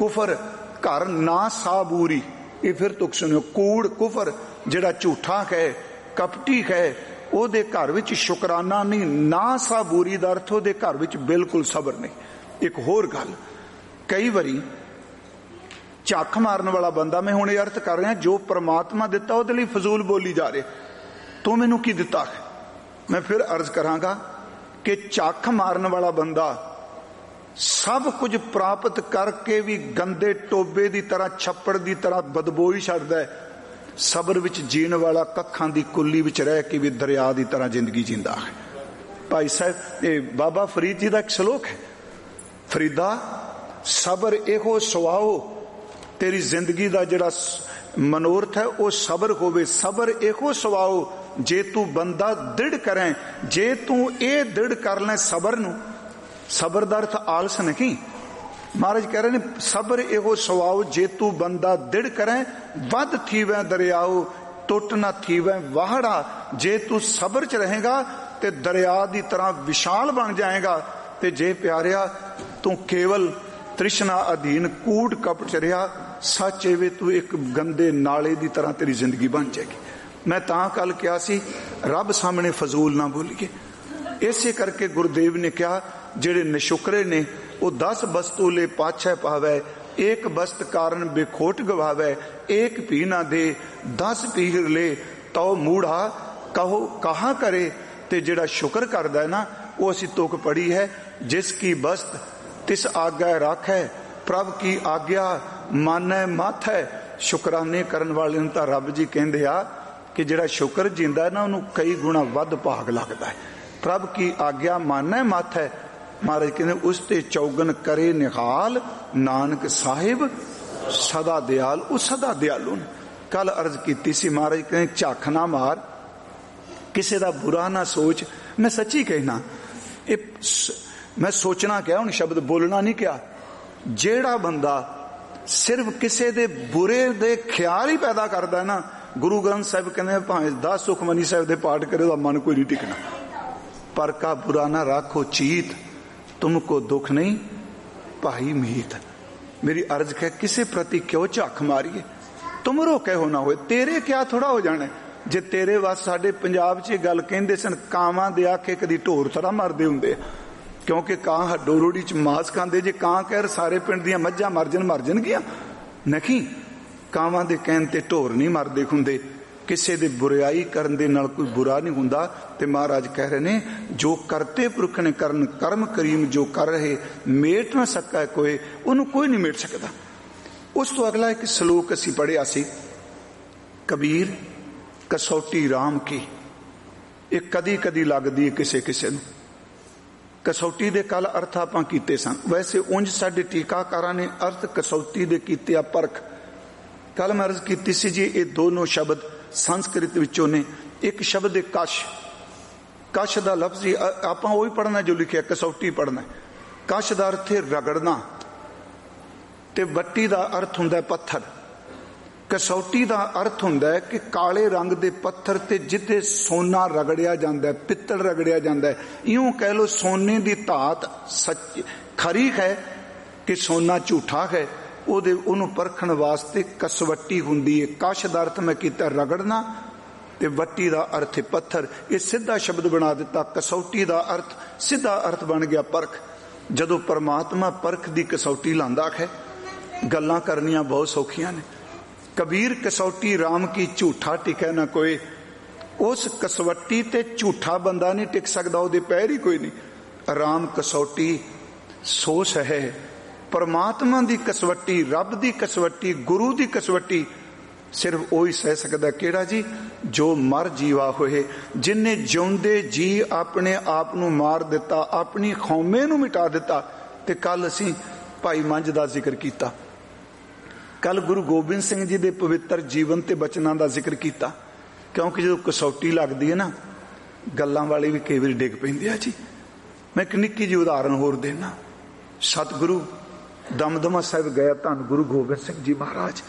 कुफर घर ना साबूरी, ये फिर तुक सुनियो, कूड़ कुफर जिहड़ा झूठा है कपटी है ओहदे घर विच शुकराना नहीं, ना साबूरी दा अर्थ ओहदे घर विच बिल्कुल सबर नहीं। एक होर गल, कई बारी झक मारन वाला बंदा, मैं हुण ये अर्थ कर रहा जो परमात्मा दिता उहदे लई फजूल बोली जा रहे, तू मैनू की दिता है। मैं फिर अर्ज करांगा कि झक मारन वाला बंदा सब कुछ प्राप्त करके भी गंदे टोबे की तरह, छप्पड़ की तरह बदबू ही छड्डदा है। सबर विच जीण वाला कखां दी कुल्ली विच रह के भी दरिया की तरह जिंदगी जींदा है। भाई साहब ये बाबा फरीद जी का एक सलोक है, फरीदा सबर एहो सवाओ, तेरी जिंदगी का जिहड़ा मनोरथ है वह सबर होवे। सबर एहो सवाओ जे तू बंदा दृढ़ करें, जे तू ये दृढ़ कर लें सबर नू, सबर दा अर्थ आलस नहीं। महाराज कह रहे ने सबर एहो सवाओ जे तू बंदा दृढ़ करें, वध थीवै दरियाओ टुट ना थीवै वाहड़ा। जे तू सबर च रहेगा ते दरिया की तरह विशाल बन जाएगा, ते जे प्यारिया तू केवल तृष्णा अधीन कूड़ कपट च रहा, सच एवे तू एक गंदे नाले की तरह तेरी जिंदगी बन जाएगी। मैं तां कल कहा सी रब सामने फजूल ना बोलीए, इसे करके गुरुदेव ने कहा जेड़े नशुकरे ने वो 10 वस्तु ले पाछे पावे, एक वस्त कारण बेखोट गवावे, एक पी ना दे 10 पीर ले तो मूढ़ा कहो कहा करे। ते जेड़ा शुक्र करदा है ना वो असी तुक पढ़ी है, जिसकी वस्त तिस आज्ञा राखै, प्रभ की आज्ञा मानै मत है। शुकराने करन वाले नूं तां रब जी कहंदे आ कि जेड़ा शुक्र जींदा है ना उन्होंने कई गुणा वध भाग लगता है। प्रभ की आज्ञा मानै मत है। महाराज कहते उसते चौगन करे निहाल, नानक साहिब सदा दयाल। वो सदा दयालु ने। कल अर्ज की सी, महाराज कहते झक ना मार, किसी का बुरा ना सोच। मैं सच्ची कहना, मैं सोचना क्या, उन शब्द बोलना नहीं क्या। जेड़ा बंदा सिर्फ किसी दे बुरे दे ख्याल ही पैदा करता है ना, गुरु ग्रंथ साहिब कहते भावे 10 सुखमनी साहिब दे पाठ करे तो मन कोई नहीं टिकना। पर का बुरा ना राखो चीत, तुमको दुख नहीं भाई मीत। मेरी अर्ज है किसी प्रति क्यों झक मारिए, तुमरो कहो ना होए, तेरे क्या थोड़ा हो जाने। जे तेरे वास साडे पंजाब च गल कहंदे सन, कावां दे आखे कदी ढोर थोड़ा मरदे हुंदे, क्योंकि कां हड्डो रोड़ी च मांस खांदे। जे कां कहर सारे पिंड दियां मੱਝਾਂ मर जाणगियां नहीं, कावां दे कहण ते ढोर नहीं मरदे हुंदे। किसी दे बुराई करन दे नाल कोई बुरा नहीं हुंदा। ते महाराज कह रहे ने जो करते पुरख ने करन कर्म करीम, जो कर रहे मेट ना सका कोई, उन्होंने कोई नहीं मेट सकता। उस तो अगला एक सलोक असी पढ़िया सी, कबीर कसौटी राम की। एक कदी कदी लगदी है किसे किसे नूं। कसौटी दे कल अर्थ आपां कीते सन, वैसे उंज साडे टीकाकारां ने अर्थ कसौटी दे कीते आ परख। कल मैं अर्ज की सी जी ये दोनों शब्द संस्कृत विचों ने। एक शब्द है कश, कश का लफ्ज ही आपां वही पढ़ना जो लिखिया, कसौटी पढ़ना। कश का अर्थ है रगड़ना, ते वट्टी का अर्थ हुंदा है पत्थर। कसौटी का अर्थ हुंदा है कि काले रंग के पत्थर ते जिथे सोना रगड़िया जांदा है, पित्तल रगड़िया जांदा है। यूं कह लो सोने की धात सच खरी है कि सोना झूठा है, उन्होंने परखण वास्ते कसवट्टी हुंदी है। कश का अर्थ मैं किया रगड़ना, ते वट्टी का अर्थ है पत्थर। ये सीधा शब्द बना दिता। कसौटी का अर्थ सीधा अर्थ बन गया परख। जदों परमात्मा परख की कसौटी लांदा है, गल्लां करनियां बहुत सौखियां ने। कबीर कसौटी राम की, झूठा टिकै ना कोई। उस कसवट्टी ते झूठा बंदा नहीं टिक सकता, उहदे पैर ही कोई नहीं। राम कसौटी सो सहे, परमात्मा की कसवट्टी, रब की कसवट्टी, गुरु की कसवट्टी सिर्फ वही सह सकता। केड़ा जी? जो मर जीवा होए, जिन्हें जिउंदे जी अपने आप नूं मार दिता, अपनी कौमे नूं मिटा दिता। ते कल असीं भाई मंझ का जिक्र किया, कल गुरु गोबिंद सिंह जी के पवित्र जीवन ते बचनां का जिक्र किया। क्योंकि जो कसौटी लगती है ना, गल्लां वाले भी कई बार डिग पैंदे आ जी। मैं एक निक्की जी उदाहरण होर देना। सतगुरु दमदमा साहिब गया धन गुरु गोबिंद सिंह जी महाराज,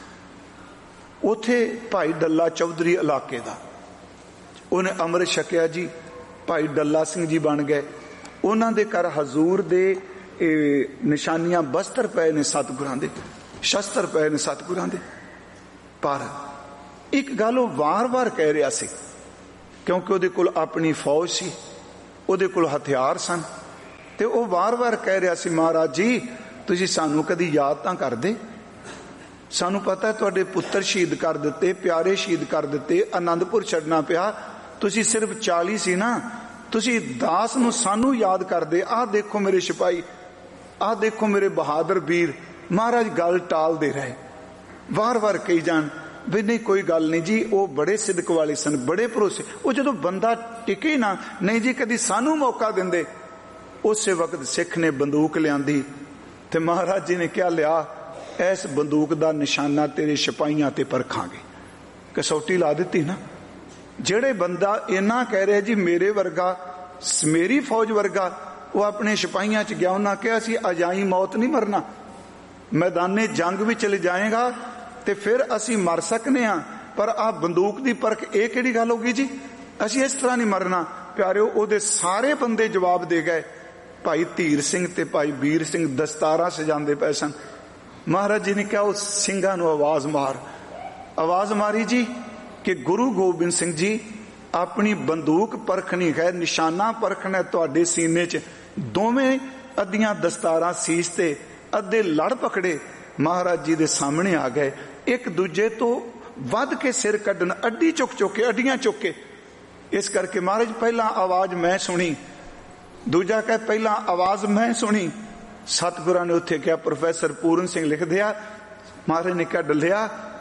उथे भाई डल्ला चौधरी इलाके का, उन्हें अमृत छकिया जी। भाई डल्ला सिंह जी बन गए। उन्होंने घर हजूर दे निशानियां बस्तर पे ने सतगुरां दे। शस्त्र पए ने सतगुरां दे। पर एक गल वो वार वार कह रहा सी, क्योंकि उहदे कोल अपनी फौज सी, उहदे कोल हथियार सन, ते वो वार वार कह रहा सी, महाराज जी तुसीं सानू कदी याद तां करदे? सानू पता है तुहाडे पुत्तर शहीद कर दिते, प्यारे शहीद कर दिते, आनंदपुर छड्डना पिया, तुसीं सिर्फ 40 सी ना, तुसीं दास नूं सानू याद करदे। आ देखो मेरे सिपाही, आ देखो मेरे बहादुर वीर। महाराज गल टालदे रहे, वार वार कही जान भी नहीं कोई गल नहीं जी, वो बड़े सिदक वाले सन, बड़े भरोसे। वो जो बंदा टिके ना, नहीं जी कदी सानू मौका देंदे। उस वक्त सिख ने बंदूक लियांदी ते महाराज जी ने क्या लिया, इस बंदूक दा निशाना तेरे सिपाहियां ते परखांगे। कसौटी ला दी ना। जेड़े बंदा इन्ना कह रहा जी मेरे वर्गा, मेरी फौज वर्गा, वो अपने सिपाहियां च गया, उन्हें कहा सी अजाई मौत नहीं मरना, मैदाने जंग भी चले जाएगा ते फिर असी मर सकने हाँ, पर आ बंदूक दी परख ये किहड़ी गल होगी जी, असी इस तरह नहीं मरना। प्यारिओ ओदे सारे बंदे जवाब दे गए। भाई धीर सिंह ते भाई वीर सिंह दस्तारा सजांदे पए सन। महाराज जी ने कहा उस सिंघां नूं आवाज मार। आवाज मारी जी कि गुरु गोबिंद सिंह जी अपनी बंदूक परखनी है, निशाना परखना है तुहाडे सीने च। दोवें अद्धियां दस्तारां सीस ते अद्धे लड़ पकड़े महाराज जी दे सामने आ गए, एक दूजे तो वध के सिर कड्डन, अड्डी चुक चुक के, अड्डियां चुक के। इस करके महाराज पहला आवाज मैं सुनी, दूजा कह पहला आवाज मैं सुनी। सतगुरां ने उत्थे क्या प्रोफैसर पूरन सिंह लिख दिया, महाराज ने क्या डलिया,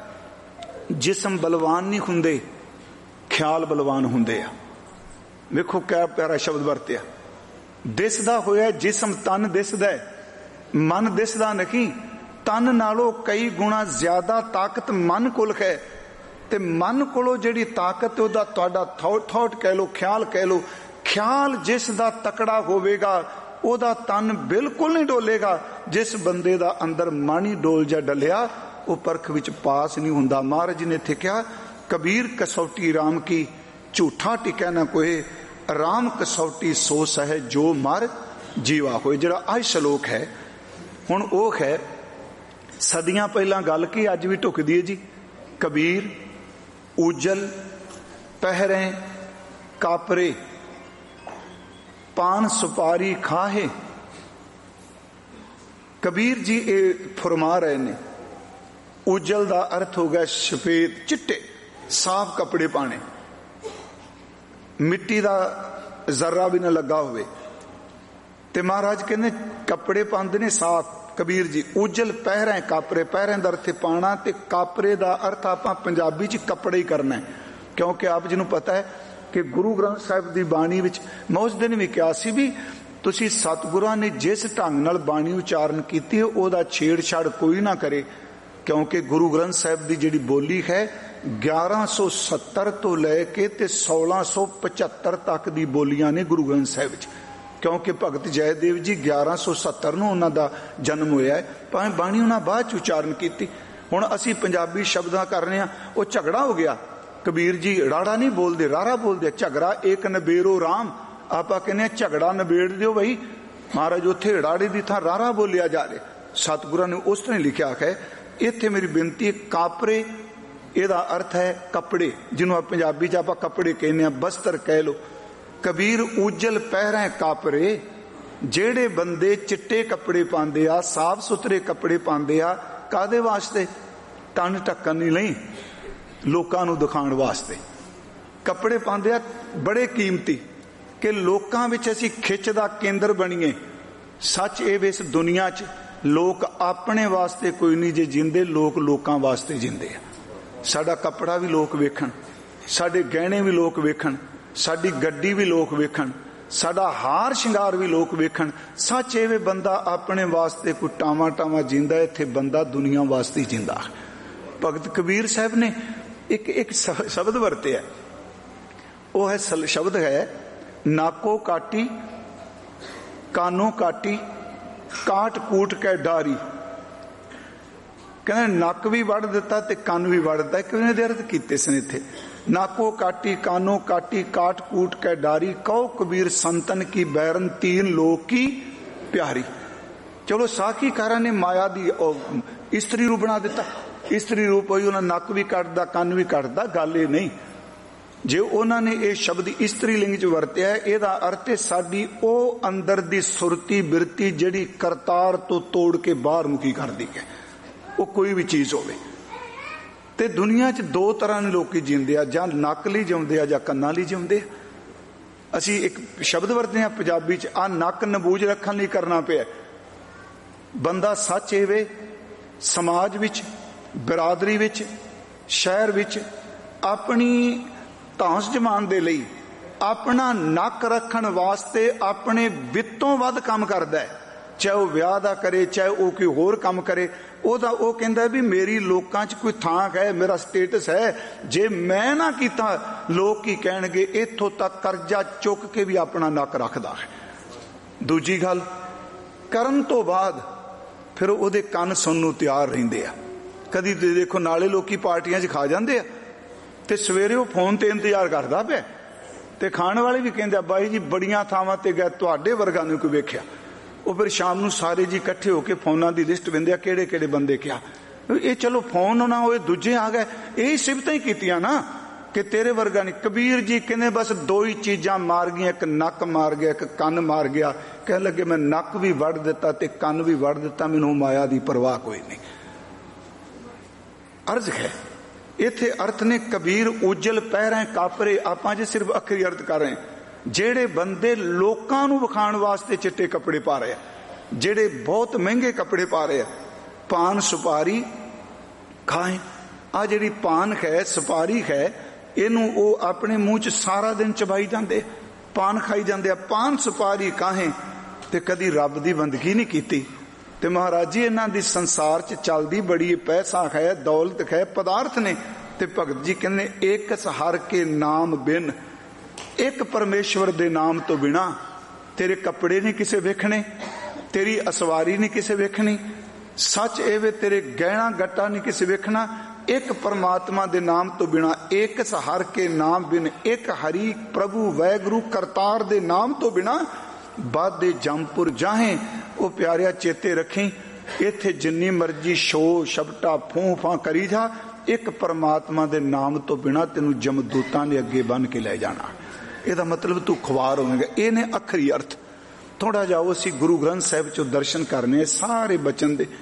जिसम बलवान नहीं हुंदे, ख्याल बलवान हुंदे आ। वेखो क्या प्यारा शब्द वरतिया। दिसदा होया जिसम तन दिसदा है, मन दिसदा नहीं। तन नालों कई गुणा ज्यादा ताकत मन कोल है, ते मन कोलों जिहड़ी ताकत उहदा तुहाडा थॉट कह लो, ख्याल कह लो, ख्याल जिस दा तकड़ा होवेगा उहदा तन बिल्कुल नहीं डोलेगा। जिस बंदे दा अंदर मन ही डोल जा डलिया वो परख विच पास नहीं हुंदा। महाराज जी ने इत्थे कहा कबीर कसौटी राम की, झूठा टिकै ना कोई, राम कसौटी सो सह जो मर जीवा होए। जिहड़ा अज श्लोक है हुण ओह है सदियां पहला गल की अज भी ढुकदी है जी। कबीर उजल पहरे कापरे पान सुपारी खाहे। कबीर जी ये फरमा रहे ने। उजल दा अर्थ हो गया सफेद चिट्टे साफ कपड़े पाने, मिट्टी दा जर्रा भी ना लगा होवे। ते महाराज कहने कपड़े पांदे ने साफ। कबीर जी उजल पहरे कापरे, पहरे दा अर्थ पाना ते कापरे दा अर्थ आपां पंजाबी च कपड़े ही करना है, क्योंकि आप जी नूं पता है कि गुरु ग्रंथ साहिब दी बाणी विच मैं उस दिन भी कहा सी भी तुसी सतगुरां ने जिस ढंग नाल बाणी उचारण कीती है ओदा छेड़छाड़ कोई ना करे, क्योंकि गुरु ग्रंथ साहिब दी जिहड़ी बोली है 1170 तो लैके ते 1675 तक दी बोलियां ने गुरु ग्रंथ साहिब विच। क्योंकि भगत जयदेव जी 1170 ਨੂੰ ਉਹਨਾਂ ਦਾ जन्म होया है, भावें बाणी उन्हें बाद च उचारण की। हुण असीं पंजाबी शब्दां कर रहे हैं, वो झगड़ा हो गया। कबीर जी राड़ा नहीं बोलते, रारा बोलते। झगड़ा एक नबेरो राम, आपां कहने झगड़ा नबेड़ दिओ बई। महाराज उत्थे राड़े की थां रारा बोलिया जा रहा। सतगुरां ने उस तरह लिखा है। इत्थे मेरी बेनती है, कापरे इहदा अर्थ है कपड़े, जिन्होंने पंजाबी च आपां कपड़े कहने, बस्तर कह लो। कबीर उजल पहरे कापरे, जेड़े बंदे चिट्टे कपड़े पांदे आ, साफ सुथरे कपड़े पांदे आ, कादे वास्ते? तन ढक्कन नहीं लई, लोकां नूं दिखाउण वास्ते कपड़े पांदे आ बड़े कीमती कि लोकां विच असीं खिच दा केंद्र बणीए। सच ए इस दुनिया च लोक अपने वास्ते कोई नहीं जे जिंदे, लोक लोकां वास्ते जिंदे आ। साडा कपड़ा भी लोक वेखण, साडे गहणे भी लोक वेखण, साडी गड्डी भी लोक वेखण, साडा हार शिंगार भी लोक वेखण। सच एवे बंदा अपने वास्ते कोई टावा टावा जिंदा, इत्थे बंदा दुनिया वास्ते जिंदा। भगत कबीर साहब ने एक शब्द वरते है, वो है शब्द है नाको काटी कानो काटी काट कूट के डारी। कहते नक भी वड़ दिता ते कन भी वड़ दिता। किवें दे अर्थ कीते सन इत्थे। नाको काटी कानो काटी काट कूट के डारी, कहो कबीर संतन की बैरन तीन लोक की प्यारी। चलो साखीकारां ने माया दी इस्त्री रूप बना दिता। इस्त्री रूप होई उन्हां नक भी कटदा कन भी कटदा, गल ये नहीं। जे उन्होंने ये शब्द इस्त्री लिंग च वरत्या है, इहदा अर्थ है साडी ओ अंदर दी सुरती बिरती जिहड़ी करतार तो तोड़ के बाहर मुखी कर दी है, वो कोई भी चीज होवे। ते दुनिया च दो तरह के लोग जींदे आ, जां नक लई जिउंदे आ जां कन्नां लई जिउंदे आ। असीं एक शब्द वरतदे आ पंजाबी च, आ नक नबूज रखण लई करना पिया। बंदा सच एवे समाज विच, बिरादरी विच, शहर विच अपनी धांस जमान दे लई अपना नक रखण वास्ते अपने वित्तों वध काम करदा है। चाहे वह विआह दा करे, चाहे वह कोई होर काम करे, ओदा वो कहंदा भी मेरी लोकां च कोई थां है, मेरा स्टेटस है। जे मैं ना कीता लोग की कहणगे। इत्थों तक करजा चुक के भी अपना नक रखदा है। दूजी गल करन तो बाद फिर ओदे कन सुनन नूं तैयार रहिंदे आ। कदी देखो नाले लोकी पार्टियां च खा जांदे आ ते सवेरे वो फोन ते इंतजार करदा पिया, ते खाण वाले भी कहंदे बाई जी बड़ियां थावां ते गए, तुहाडे वर्गा नूं कोई वेख्या। वो फिर शाम नूं सारे जी इकट्ठे होके फोनां दी लिस्ट विंदे आ, किहड़े किहड़े बंदे क्या। ये चलो फोन ना होए, दूजे आ गए, यही सिफतां ही कीतियां ना कि तेरे वर्गा नहीं। कबीर जी कहने बस दो ही चीजां मार गई, एक नक मार गया, एक कन मार गया। कह लगे मैं नक भी वड़ दिता ते कन भी वड़ दिता, मैनूं माया दी परवाह कोई नहीं। अर्ज है इत्थे अर्थ ने कबीर उजल पैरें कापरे। आपां जे सिर्फ अखरी अर्थ कर रहे हैं। जेड़े बंदे लोकां नूं विखाण वास्ते चिट्टे कपड़े पा रहे हैं, जेड़े बहुत महंगे कपड़े पा रहे हैं, पान सुपारी खाएं। आ जिहड़ी पान है सुपारी है, इनू वो अपने मुंह च सारा दिन चबाई जाते, पान खाई जाते। पान सुपारी काहें ते कदी रब दी बंदगी नहीं कीती। ते महाराज जी इन्हां दी संसार च चलदी बड़ी पैसा है, दौलत है, पदार्थ ने। ते भगत जी कहने एक हर के नाम बिन, एक परमेश्वर दे नाम तो बिना तेरे कपड़े नहीं किसे वेखने, तेरी असवारी नहीं किसे वेखनी, सच एवे तेरे गहना गट्टा नहीं किसे वेखना। एक परमात्मा दे नाम तो बिना, एक हर के नाम बिन, एक हरि प्रभु वैगुरु करतार दे नाम तो बिना बादे जमपुर जाहें। वो प्यारिया चेते रखी, इत्थे जिन्नी मर्जी शो शपटा फूं फां करी जा, एक परमात्मा दे नाम तो बिना तेनू जमदूतां ने अगे बन के ले जाना। ਇਹਦਾ मतलब तू खुवार होवेगा। ये ने अखरी अर्थ। थोड़ा जाओ असी गुरु ग्रंथ साहिब चो दर्शन करने सारे बचन दे।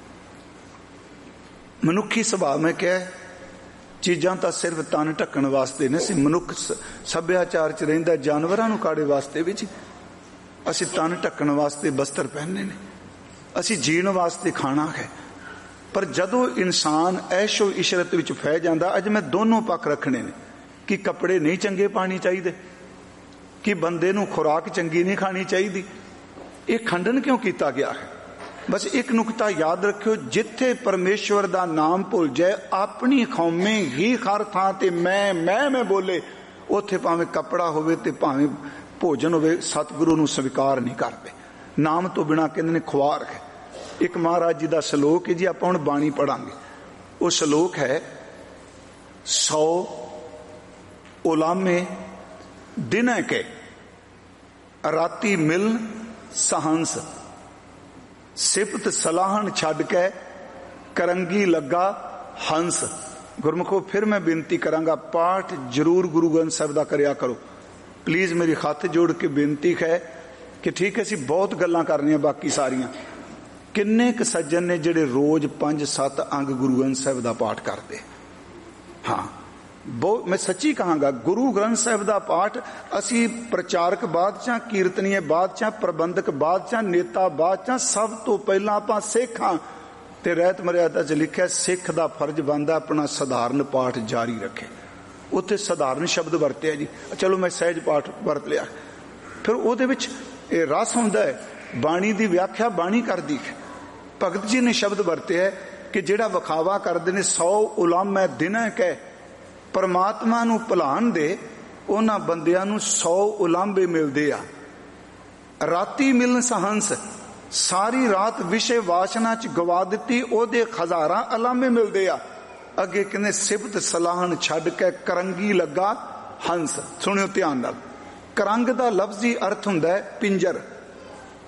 मनुखी सुभाव में क्या है, चीजां तां सिर्फ तन ढकण वास्ते ने। मनुख सभ्याचार च रहिंदा जानवरां नूं काड़े वास्ते भी। असी तन ढकण वास्ते बस्तर पहनने ने, असी जीण वास्ते खाना है। पर जदों इंसान ऐशो इशरत विच फै जांदा, अज मैं दोनों पक्ष रखने ने कि कपड़े नहीं चंगे पाने चाहिए, कि बंदे नूं खुराक चंगी नहीं खानी चाहिए। ये खंडन क्यों किया गया है? बस एक नुकता याद रखियो, जिथे परमेश्वर दा नाम भुल जाए, अपनी कौमे ही हर थां ते मैं बोले, उथे भावें कपड़ा होवे ते भावें भोजन होवे, सतगुरु नूं स्वीकार नहीं करते। नाम तो बिना कहंदे ने खुआर है। एक महाराज जी का सलोक है जी, आपां हुण बाणी पढ़ांगे। वो सलोक है 100 उलामे दिन के राती मिलन सहंस, सिफत सलाहन छड़ के करंगी लगा हंस। गुरमुखो फिर मैं बेनती करांगा, पाठ जरूर गुरु ग्रंथ साहिब दा करया करो प्लीज। मेरी हथ जोड़ के बेनती है कि ठीक है, असी बहुत गल्लां करनियां, बाकी सारियां। किन्ने क सज्जन ने जिहड़े रोज 5-7 अंग गुरु ग्रंथ साहिब दा पाठ करते? हाँ, बहुत मैं सच्ची कहांगा, गुरु ग्रंथ साहिब दा पाठ असी प्रचारक बादशाह, कीर्तनीय बादशाह, प्रबंधक बादशाह, नेता बादशाह, सब तो पहला आपां सिख हां। ते रहत मर्यादा च लिखिआ सिख दा फर्ज बनदा अपना सधारण पाठ जारी रखे। उत्थे सधारण शब्द वरते जी, चलो मैं सहज पाठ वरत लिया। फिर उहदे विच इह रस हुंदा है, बाणी दी व्याख्या बाणी करदी है। भगत जी ने शब्द वरते है कि जिहड़ा विखावा करदे ने 100 उलामे दिन कै, परमात्मा नूं भुलाण दे उन्हां बंदियां नूं 100 उलांबे मिलदे आ। राती मिलन सहंस, सारी रात विषय वासना च गवा दिती, ओदे हज़ारां अलामे मिलदे आ। अगे कहने सिफत सलाहन छड़ के करंगी लगा हंस। सुनियो ध्यान नाल, करंग दा लफ्जी अर्थ हुंदा है पिंजर।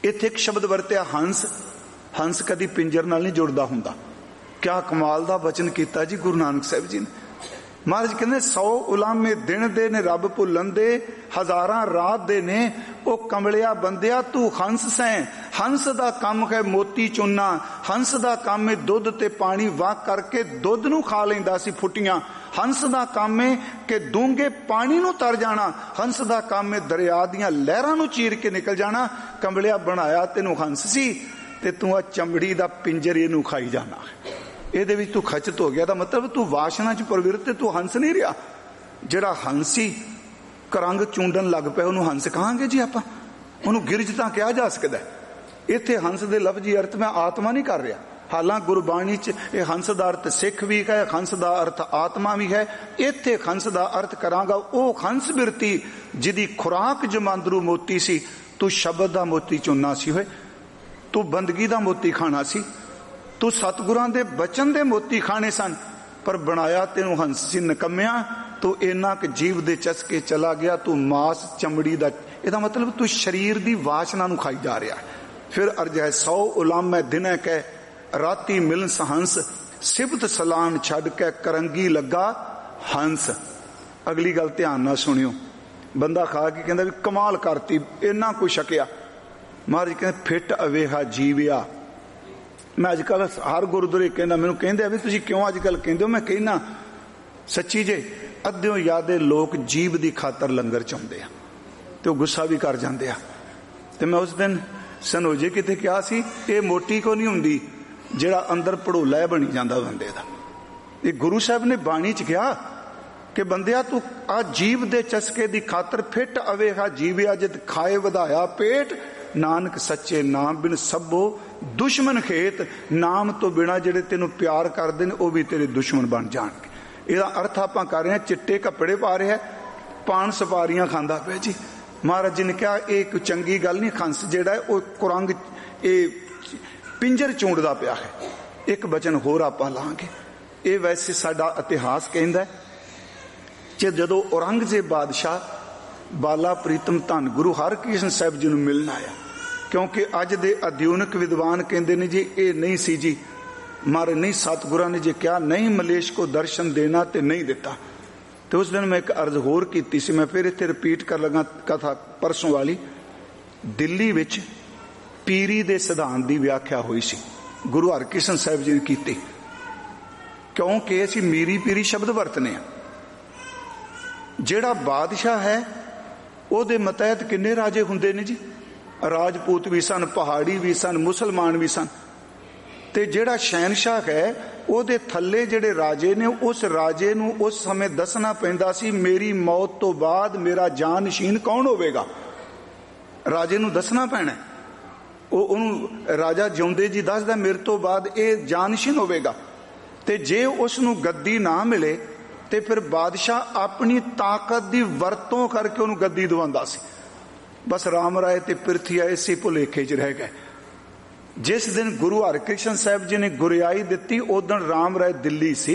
इत्थे एक शब्द वरतिया हंस। हंस कदी पिंजर नाल नहीं जुड़दा हुंदा। क्या कमाल दा वचन कीता जी गुरु नानक साहिब जी ने। महाराज कहते 100 उलामे दिन दे ने रब भुलन दे, हजारां रात दे ने। ओ कमलिया बंदिया तू हंस सैं। हंस दा काम है मोती चुनना, हंस दा काम है दुध ते पानी वाह करके दुध नू खा लैंदा सी फुटियां। हंस दा काम है कि डूंगे पानी नू तर जाना, हंस दा काम है दरिया दियां लहरां नू चीर के निकल जाना। कमलिया बनाया तेनू हंस सी ते तू आ चमड़ी दा पिंजर इनू खाई जाना। ਇਹਦੇ ਵਿੱਚ ਤੂੰ ਖਚਤ ਹੋ ਗਿਆ। ਦਾ ਮਤਲਬ ਤੂੰ ਵਾਸ਼ਨਾ ਚ ਪ੍ਰਵਿਰਤ ਤੇ ਤੂੰ ਹੰਸ ਨਹੀਂ ਰਿਹਾ। ਜਿਹੜਾ ਹੰਸੀ ਕਰੰਗ ਚੁੰਡਣ ਲੱਗ ਪਿਆ ਉਹਨੂੰ ਹੰਸ ਕਹਾਂਗੇ ਜੀ ਆਪਾਂ? ਉਹਨੂੰ ਗਿਰਜ ਤਾਂ ਕਿਹਾ ਜਾ ਸਕਦਾ। ਇੱਥੇ ਹੰਸ ਦੇ ਲਫ਼ਜ਼ੀ ਅਰਥ ਮੈਂ ਆਤਮਾ ਨਹੀਂ ਕਰ ਰਿਹਾ। ਹਾਲਾਂ ਗੁਰਬਾਣੀ ਚ ਇਹ ਹੰਸ ਦਾ ਅਰਥ ਸਿੱਖ ਵੀ ਹੈ, ਹੰਸ ਦਾ ਅਰਥ ਆਤਮਾ ਵੀ ਹੈ। ਇੱਥੇ ਹੰਸ ਦਾ ਅਰਥ ਕਰਾਂਗਾ ਉਹ ਹੰਸ ਬਿਰਤੀ ਜਿਹਦੀ ਖੁਰਾਕ ਜਮਾਂਦਰੂ ਮੋਤੀ ਸੀ। ਤੂੰ ਸ਼ਬਦ ਦਾ ਮੋਤੀ ਚੁਣਨਾ ਸੀ ਹੋਏ, ਤੂੰ ਬੰਦਗੀ ਦਾ ਮੋਤੀ ਖਾਣਾ ਸੀ, तू सतगुरां दे बचन दे मोती खाने सन, पर बनाया तेनू हंसी नकम्या। तू इन्ना क जीव दे चस्के चला गया, तू मास चमड़ी दा। इहदा मतलब तू शरीर दी वासना नू खाई जा रहा। फिर अर्ज है 100 उलामे दिन कह राती मिलन सहंस, सिबत सलान छड़ के करंगी लगा हंस। अगली गल ध्यान नाल सुनियो। बंदा खा के कहंदा भी कमाल करती, इन्ना कुछ छकिया। महाराज कहंदे फिट अवेहा जीविया। मैं अजकल हर गुरुद्वारे कहना, मैनू कहते भी तुसीं क्यों अजकल कहते हो? मैं कहना सच्ची जे अद्धियों यादे लोग जीव की खातर लंगर चाहुंदे आ ते वो गुस्सा भी कर जाते आ। ते मैं उस दिन सनोजे किते क्या सी, ये मोटी को नहीं हुंदी जिहड़ा अंदर भड़ोला बनी जांदा बंदे दा। ये गुरु साहब ने बाणी च कहा कि बंदिया तू आ जीव दे चस्के दी खातर फिट अवेहा जीविया जित खाए वधाया पेट। नानक सच्चे नाम बिन सबो दुश्मन खेत। नाम तो बिना जेड़े तेनू प्यार करते हैं वह भी तेरे दुश्मन बन जाएंगे। इसका अर्थ आप कर रहे हैं चिट्टे कपड़े पा रहे हैं, पान सपारियां खांदा पे जी। महाराज जी ने कहा एक चंगी गल नहीं। हंस जेड़ा है वह कुरंग पिंजर चूंडदा पिया है। एक बचन होर आप लांगे। ये वैसे साडा इतिहास कहंदा है जदों औरंगजेब बादशाह बाला प्रीतम धन गुरु हरकृष्ण साहिब जी नूं मिलन आया, क्योंकि अज दे आधुनिक विद्वान कहते हैं जी ये नहीं सी जी। मारे नहीं सतगुरां ने जी क्या नहीं मलेश को दर्शन देना ते नहीं दिता। तो उस दिन मैं एक अर्ज होर कीती सी, मैं फिर इत्थे रिपीट कर लगा कथा परसों वाली। दिल्ली विच पीरी दे सिद्धांत की व्याख्या हुई सी, गुरु हरकृष्ण साहिब जी ने कीती। क्योंकि असीं मीरी पीरी शब्द वरतने। जिहड़ा बादशाह है ਉਹਦੇ ਮਤਹਿਤ ਕਿੰਨੇ ਰਾਜੇ ਹੁੰਦੇ ਨੇ ਜੀ? ਰਾਜਪੂਤ ਵੀ ਸਨ, ਪਹਾੜੀ ਵੀ ਸਨ, ਮੁਸਲਮਾਨ ਵੀ ਸਨ। ਤੇ ਜਿਹੜਾ ਸ਼ਹਿਨशाह ਹੈ ਉਹਦੇ ਥੱਲੇ ਜਿਹੜੇ ਰਾਜੇ ਨੇ, ਉਸ ਰਾਜੇ ਨੂੰ ਉਸ ਸਮੇਂ ਦੱਸਣਾ ਪੈਂਦਾ ਸੀ ਮੇਰੀ ਮੌਤ ਤੋਂ ਬਾਅਦ ਮੇਰਾ ਜਾਨਸ਼ੀਨ ਕੌਣ ਹੋਵੇਗਾ। ਰਾਜੇ ਨੂੰ ਦੱਸਣਾ ਪੈਣਾ। ਉਹਨੂੰ ਰਾਜਾ ਜਿਉਂਦੇ ਜੀ ਦੱਸਦਾ ਮੇਰੇ ਤੋਂ ਬਾਅਦ ਇਹ ਜਾਨਸ਼ੀਨ ਹੋਵੇਗਾ। ਤੇ ਜੇ ਉਸ ਨੂੰ ਗੱਦੀ ਨਾ ਮਿਲੇ ਤੇ ਫਿਰ ਬਾਦਸ਼ਾਹ ਆਪਣੀ ਤਾਕਤ ਦੀ ਵਰਤੋਂ ਕਰਕੇ ਉਹਨੂੰ ਗੱਦੀ ਦਵਾਉਂਦਾ ਸੀ। ਬਸ ਰਾਮ ਰਾਏ ਤੇ ਪਿਰਥੀਆ ਇਸੇ ਭੁਲੇਖੇ 'ਚ ਰਹਿ ਗਏ। ਜਿਸ ਦਿਨ ਗੁਰੂ ਹਰਕ੍ਰਿਸ਼ਨ ਸਾਹਿਬ ਜੀ ਨੇ ਗੁਰਿਆਈ ਦਿੱਤੀ ਉਸ ਦਿਨ ਰਾਮ ਰਾਏ ਦਿੱਲੀ ਸੀ।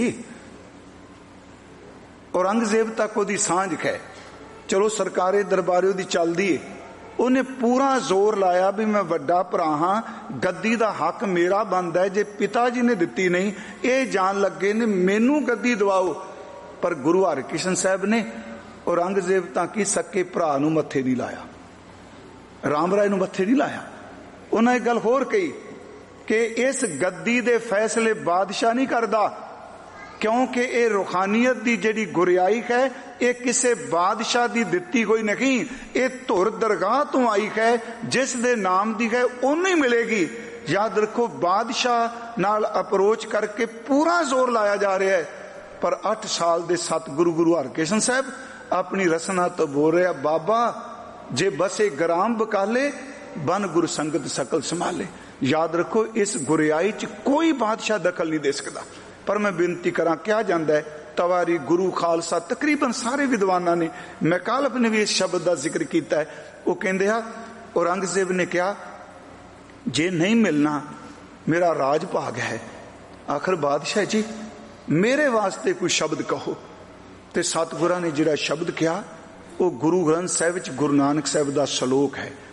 ਔਰੰਗਜ਼ੇਬ ਤੱਕ ਉਹਦੀ ਸਾਂਝ ਹੈ। ਚਲੋ ਸਰਕਾਰੇ ਦਰਬਾਰੇ ਉਹਦੀ ਚੱਲਦੀ ਏ। ਉਹਨੇ ਪੂਰਾ ਜ਼ੋਰ ਲਾਇਆ ਵੀ ਮੈਂ ਵੱਡਾ ਭਰਾ ਹਾਂ, ਗੱਦੀ ਦਾ ਹੱਕ ਮੇਰਾ ਬਣਦਾ ਹੈ। ਜੇ ਪਿਤਾ ਜੀ ਨੇ ਦਿੱਤੀ ਨਹੀਂ, ਇਹ ਜਾਣ ਲੱਗੇ ਨੇ ਮੈਨੂੰ ਗੱਦੀ ਦਵਾਓ। पर गुरु हरकृष्ण साहब ने औरंगजेब ताकि सके भरा नूं मत्थे नहीं लाया, राम राय नूं मत्थे नहीं लाया। उन्हें एक गल होर कही कि इस गद्दी दे फैसले बादशाह नहीं करदा, क्योंकि ये रूहानियत दी जिहड़ी गुरियाई है ये किसी बादशाह दी दित्ती कोई नहीं, ये धुर दरगाह तो आई है। जिस दे नाम दी है उन्हें ही मिलेगी। याद रखो बादशाह नाल अप्रोच करके पूरा जोर लाया जा रहा है। पर 8 साल दे सतगुरु गुरु हरकृष्ण साहब अपनी रसना तो बोल रहे बाबा जे बसे ग्राम बकाले बन गुरु संगत सकल संभाले। याद रखो इस गुरियाई च कोई बादशाह दखल नहीं दे सकता। पर मैं बेनती करा क्या जाता है तवारी गुरु खालसा तकरीबन सारे विद्वाना ने, मैं कालप ने भी इस शब्द का जिक्र किया है। वो कहते हैं औरंगजेब ने कहा जे नहीं मिलना मेरा राज भाग है। आखिर बादशाह जी मेरे वास्ते कोई शब्द कहो। ते सतगुरां ने जिहड़ा शब्द कहा वो गुरु ग्रंथ साहिब च गुरु नानक साहिब का सलोक है।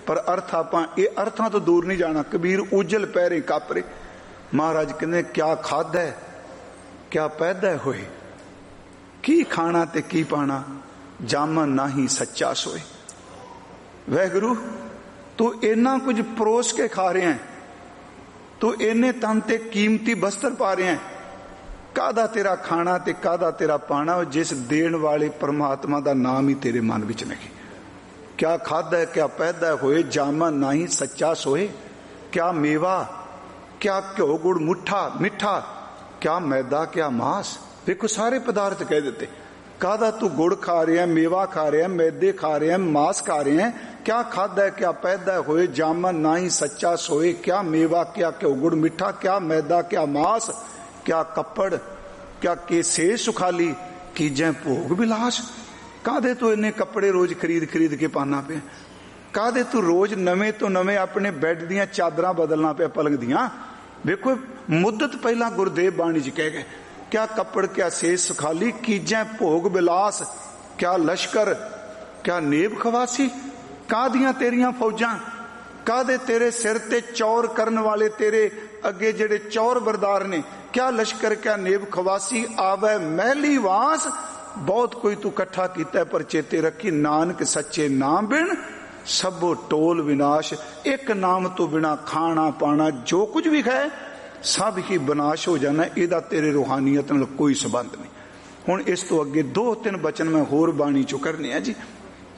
पर अर्थ आपां ये अर्थां तो दूर नहीं जाना। कबीर उजल पैरे कापरे, महाराज कहते क्या खादा है क्या पैदा होए, की खाना ते की पाना, जामन नाही सच्चा सोए। वाहिगुरू तू इन्ना कुछ परोस के खा रहे हैं, तू इन्ने तन ते कीमती बस्तर पा रहे हैं, कादा तेरा खाना ते कादा तेरा पाना, जिस देण वाले परमात्मा दा नाम ही तेरे मन विच नहीं। क्या खादा है क्या पैदा होए, जामन नाही सच्चा सोए। क्या मेवा क्या घ्यो गुड़ मुठा मिठा, क्या मैदा क्या मांस। देखो सारे पदार्थ कह देते। कादा तू गुड़ खा रहे हैं, मेवा खा रहे हैं, मैदे खा रहे हैं, मांस खा रहे हैं। क्या खादा है क्या पैदा होए, जामन नाही सच्चा सोए। क्या मेवा क्या घ्यो गुड़ मिठा, क्या मैदा क्या मांस, क्या कपड़ क्या केसे सुखाली, कीजें भोग विलास। कादे तू इन्ने कपड़े रोज खरीद खरीद के पाना पे, कादे तू रोज नवे तो नवे अपने बैड दियां चादरां बदलना पे पलंग दियां। देखो मुद्दत पहला गुरुदेव बाणी च कह गए, क्या कपड़ क्या सेज सुखाली, कीजें भोग विलास। क्या लश्कर क्या नेब खवासी, कादियां तेरियां फौजां, कादे तेरे सिर ते चौर करन वाले तेरे अगे जेड़े चौर बरदार ने। क्या लश्कर क्या नेब खवासी, आवे महली वास। बहुत कोई तू कट्ठा कीता पर चेते रखी, नानक सच्चे नाम बिन सबो टोल विनाश। एक नाम तो बिना खाना पाना जो कुछ भी है सब ही विनाश हो जाना, इहदा तेरे रूहानियत नाल कोई संबंध नहीं। हुण इस तो अगे 2-3 बचन मैं होर बाणी चो करने हैं जी।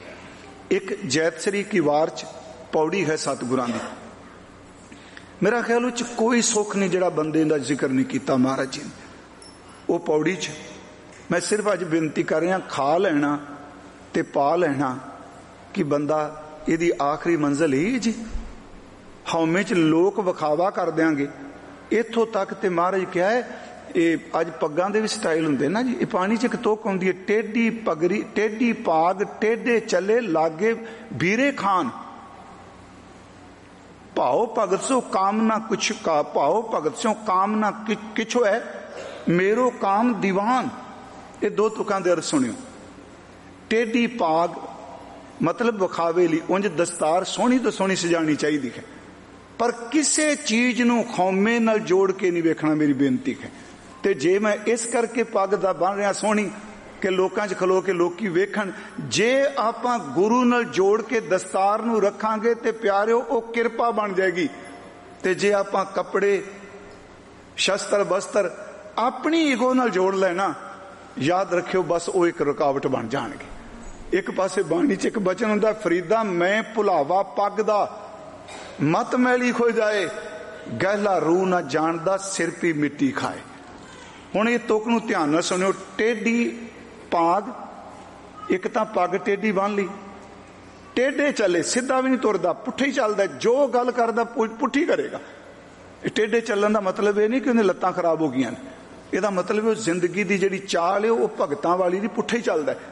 एक जैतसरी की वार च पौड़ी है सतगुरां दी, मेरा ख्याल उच कोई सुख नहीं जिहड़ा बंदे दा जिक्र नहीं किया महाराज जी ने। वो पौड़ी च मैं सिर्फ अज बेनती कर रहा, खा लेना ते पा लेना कि बंदा इहदी आखिरी मंजिल ही जी। हौमे च लोक विखावा कर देंगे, इथों तक ते महाराज क्या है, ये अज पग्गां दे भी स्टाइल हुंदे ना जी। ये पानी च एक तुक आउंदी है, टेढ़ी पगड़ी टेढ़ी पाग टेढ़े चले लागे बीरे खान। भाओ भगत सो कामना कुछ का, भाओ भगत सो कामना किछो है, मेरो काम दीवान। ये 2 तुकां दे अर्थ सुनियो। टेढ़ी पाग मतलब विखावे लई, उंज दस्तार सोहनी तो सोहनी सजानी चाहिदी है, पर किसी चीज नूं खौमे नाल जोड़ के नहीं वेखना, मेरी बेनती है। ते जे मैं इस करके पग दा बन रहा सोहनी कि लोकां च खलो के लोकी वेखण, जे आपां गुरु नाल जोड़ के दस्तार नूं रखांगे ते प्यारिओ ओ किरपा बन जाएगी। ते जे आपां कपड़े शस्त्र बस्त्र अपनी ईगो नाल जोड़ लेना, याद रखियो बस वो एक रुकावट बन जाणगे। एक पासे बाणी च एक बचन हुंदा, फरीदा मैं भुलावा पग दा, मत मैली खो जाए, गहला रूह ना जानदा, सिर पी मिट्टी खाए। हुण ये तुक नूं ध्यान नाल सुनियो। टेढ़ी पाग, एक तां पग टेढ़ी बन ली, टेढ़े चले, सीधा भी नहीं तुरदा, पुट्ठे ही चलदा, जो गल करदा पुट्ठी करेगा। टेढ़े चलण दा मतलब ये नहीं कि उन्हें लत्तां खराब हो गईयां, ਇਹਦਾ मतलब जिंदगी की जिहड़ी चाल है वह भगतां वाली नहीं, पुट्ठा ही चलदा है।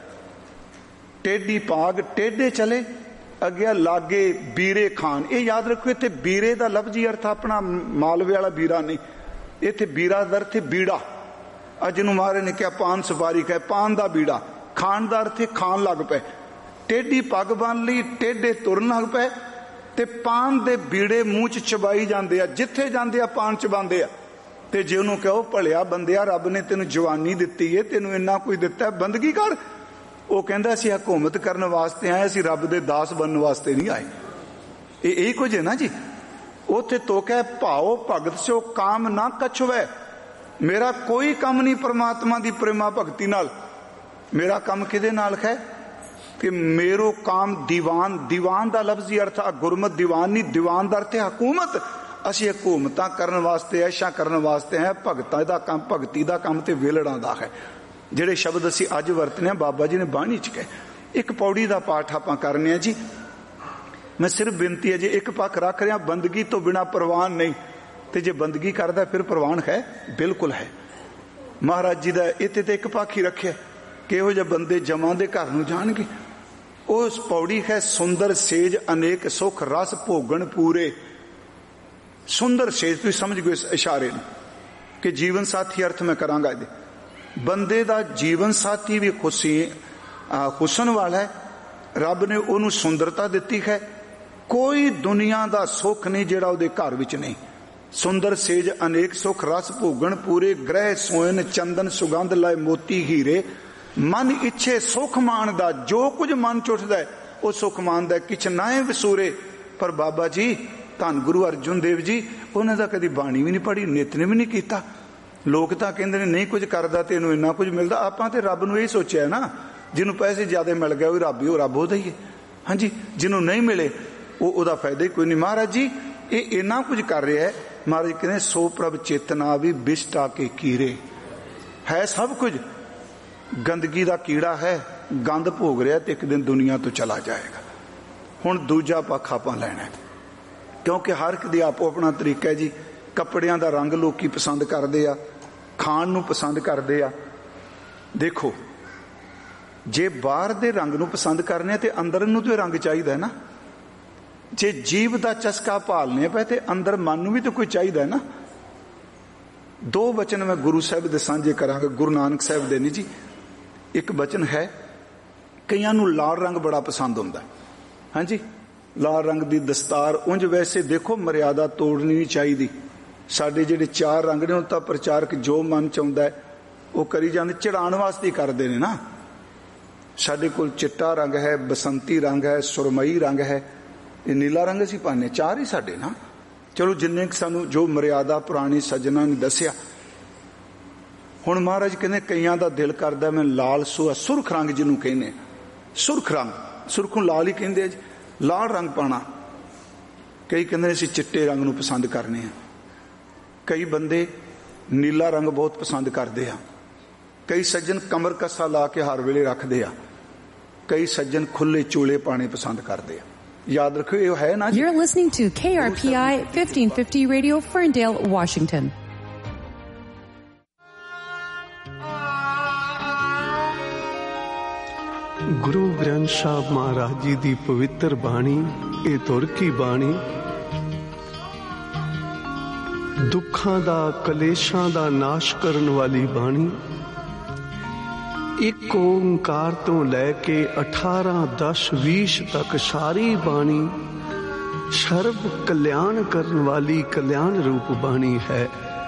टेढ़ी पाग टेढ़े चले अगे लागे बीरे खान। ये याद रखो, इत्थे बीरे का लफ्जी अर्थ अपना मालवे वाला बीरा नहीं, इत्थे बीरा का अर्थ है बीड़ा। अज नूं महाराज ने कहा पान सुपारी कहे, पान का बीड़ा, खान का अर्थ है खान लग पे। टेढ़ी पग बन ली, टेढ़े तुरन लग पे, ते पान दे बीड़े मूँह च चबाई जाते आ, जिथे जाते आ पान चबाते आ। ते जे उन्होंने कहो भलिया बंदिया रब ने तेन जवानी दिती है, तेन इन्ना कुछ दिता है, बंदगी कर। वो कहता असीं हुकूमत करने वास्ते आए, असीं रब दे दास बनने वास्ते नहीं आए। यही कुछ है ना जी। उथे तो कह भाओ भगत सो काम ना कछुवै, मेरा कोई काम नहीं परमात्मा की प्रेमा भगती नाल। मेरा काम किदे नाल है कि मेरो काम दीवान। दीवान का लफ्जी अर्थ गुरमत दीवान नहीं, दीवान का अर्थ है हुकूमत। असीं हुकूमतां करन वास्ते, ऐशा करन वास्ते है। भगतां दा काम, भगती दा काम ते वेलड़ां दा है। जिहड़े शब्द असीं अज वरतने बाबा जी ने बाणी च कहे। एक पौड़ी दा पाठ आपां करने आ जी। मैं सिर्फ बेनती है, जे एक पक्ष रख रहा बंदगी तो बिना प्रवान नहीं, तो जे बंदगी करदा फिर प्रवान है, बिल्कुल है। महाराज जी दा इत्थे ते एक पक्ष ही रखे, किहो जिहे बंदे जमां दे घर नूं जाणगे। उस पौड़ी है, सुंदर सेज अनेक सुख रस भोगण पूरे। सुंदर सेज, तुसीं समझ गए इस इशारे नूं कि जीवन साथी अर्थ मैं करांगा। बंदे दा जीवन साथी भी हुसन वाला है, रब ने उन्होंने सुंदरता दिती है, कोई दुनिया का सुख नहीं जिहड़ा उहदे घर विच नहीं। सुंदर सेज अनेक सुख रस भोगण पूरे ग्रह सोयन चंदन सुगंध लाए मोती हीरे मन इच्छे सुख मानदा जो कुछ मन च उठदा है वो सुख मानदा किछ नाए विसूरे। पर बाबा जी धन गुरु अर्जुन देव जी उन्हां दा कदी बाणी भी नहीं पढ़ी नितनेम भी नहीं कीता। लोग तां कहंदे ने नहीं कुछ करदा ते इहनूं इन्ना कुछ मिलदा। आपां ते रब नूं इह सोचिआ ना जिन्हों पैसे ज्यादा मिल गए वो रब ही वो रब उहदा ही है। हाँ जी जिन्हों नहीं मिले वो उहदा फायदा ही कोई नहीं। महाराज जी ये इन्ना कुछ कर रहा है। महाराज कहते सो प्रभ चेतना भी बिष्टा के कीरे है सब कुछ गंदगी का कीड़ा है गंद भोग रहा तो एक दिन दुनिया तो चला जाएगा। हुण दूजा पक्ष आपां लैणा है क्योंकि हर एक दी आपो अपना तरीका है जी। कपड़ियां दा रंग लोकी पसंद करदे आ, खाण नूं पसंद करदे आ। देखो जे बाहर दे रंग नूं पसंद करने ते अंदर नूं तो रंग चाहिदा है ना। जे जीव दा चस्का भालने पे ते अंदर मन नूं भी तो कोई चाहिदा है ना। दो वचन मैं गुरु साहब दे सांझे करांगा, गुरु नानक साहब दे नहीं जी। एक वचन है कईयां नूं लाल रंग बड़ा पसंद हुंदा। हाँ जी लाल रंग दी दस्तार उंज वैसे देखो मर्यादा तोड़नी नहीं चाहिदी। साडे जिहड़े चार रंग ने उह तां प्रचारक जो मन चाहुंदा है वो करी जांदे, चढ़ाण वास्ते करदे ने ना। साडे कोल चिट्टा रंग है, बसंती रंग है, सुरमई रंग है, ये नीला रंग असीं पाने, चार ही साडे ना। चलो जिन्ने सानू जो मर्यादा पुरानी सज्जना ने दसिया। हुण महाराज कहने कईयां दा दिल करदा मैं लाल सुरख रंग जिन्हों कहने सुरख रंग, सुरखों लाल ही कहंदे लाल रंग पाना। कई कहंदे असीं चिट्टे रंग नूं पसंद करने आ। कई बंदे नीला रंग बहुत पसंद करते हैं। कई सज्जन कमर कसा ला के हर वेले रखते हैं। कई सज्जन खुले चोले पाने पसंद करते हैं। याद रखो ये है ना। You're listening to KRPI 1550 Radio, Ferndale, Washington. Guru Granth साहब महाराज जी दी पवित्र बाणी ये तुर की बाणी दुखां दा कलेशां दा नाश करन वाली बाणी। एक ओंकार तो लैके 18, 10, 20 तक सारी बाणी सर्व कल्याण करन वाली कल्याण रूप बाणी है।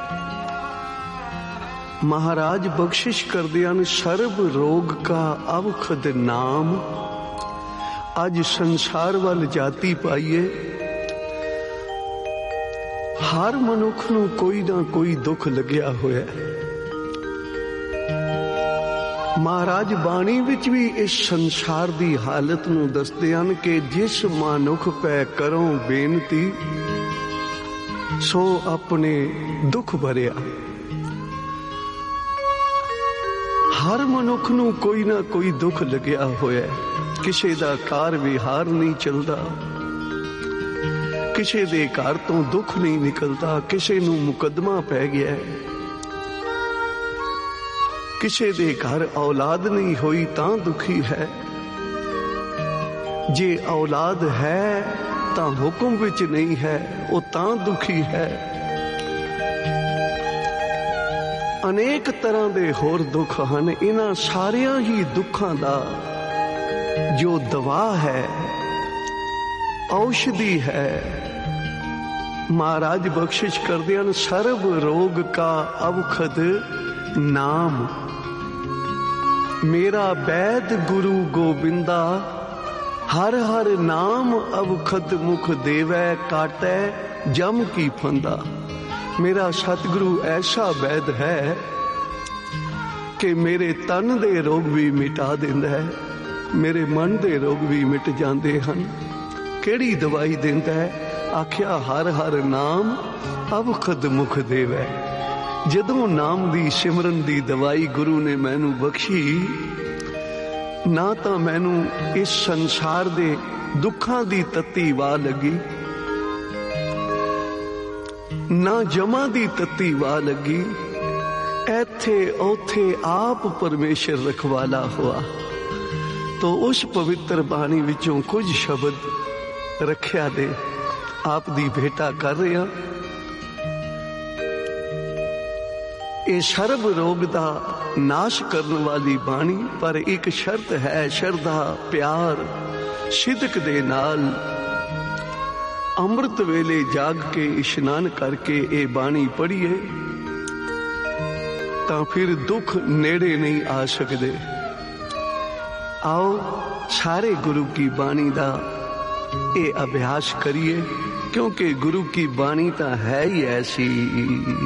महाराज बख्शिश करदियां सर्व रोग का अवखद नाम। अज संसार वाल जाती पाइए हर मनुख नूं कोई ना कोई दुख लग्या होया। महाराज बाणी विच भी इस संसार दी हालत नूं दसदे हन कि जिस मनुख पै करो बेनती सो अपने दुख भरिया। हर मनुख नूं कोई ना कोई दुख लग्या होया। किसे दा कार विहार नहीं चलदा, किसे दे घर तो दुख नहीं निकलता, किसे नूं मुकदमा पै गया है, किसे दे घर औलाद नहीं होई तां दुखी है। जे औलाद है तां हुक्म विच नहीं है वो तां दुखी है। अनेक तरह दे होर दुख हन। इन्हां सारियां ही दुखां दा जो दवा है, औषधि है, महाराज बख्शिश करदे हन सर्व रोग का अवखद नाम। मेरा वैद गुरु गोबिंदा हर हर नाम अवखद मुख देवै काटै जम की फंदा। मेरा सतगुरु ऐसा वैद है कि मेरे तन दे रोग भी मिटा दिंदा है, मेरे मन दे रोग भी मिट जाते हैं। केड़ी दवाई दिंदा है? आख्या हर हर नाम अवखद मुख देवै। जदों नाम दी सिमरन दी दवाई गुरु ने मैनू बख्शी ना तो मैनू इस संसार दे दुखां दी तत्ती वाह लगी, ना जमा दी तत्ती वाह लगी। ऐथे ओथे आप परमेश्वर रखवाला हुआ। तो उस पवित्र बाणी विचों कुछ शब्द रखिया दे आप दी भेटा कर रहे हैं। ये सर्व रोग दा नाश करने वाली बाणी, पर एक शर्त है, श्रद्धा प्यार सिदक दे नाल ਅੰਮ੍ਰਿਤ ਵੇਲੇ ਜਾਗ ਕੇ ਇਸ਼ਨਾਨ ਕਰਕੇ ਇਹ ਬਾਣੀ ਪੜ੍ਹੀਏ ਤਾਂ ਫਿਰ ਦੁੱਖ ਨੇੜੇ ਨਹੀਂ ਆ ਸਕਦੇ। ਆਓ ਸਾਰੇ ਗੁਰੂ ਕੀ ਬਾਣੀ ਦਾ ਇਹ ਅਭਿਆਸ ਕਰੀਏ, ਕਿਉਂਕਿ ਗੁਰੂ ਕੀ ਬਾਣੀ ਤਾਂ ਹੈ ਹੀ ਐਸੀ।